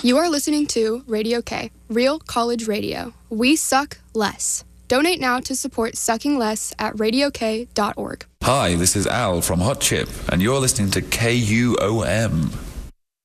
You are listening to Radio K, Real College Radio. We suck less. Donate now to support Sucking Less at radiok.org. Hi, this is Al from Hot Chip, and you're listening to KUOM.